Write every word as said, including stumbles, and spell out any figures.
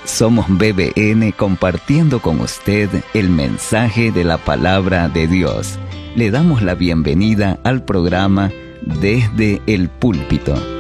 Somos B B N compartiendo con usted el mensaje de la palabra de Dios. Le damos la bienvenida al programa Desde el Púlpito.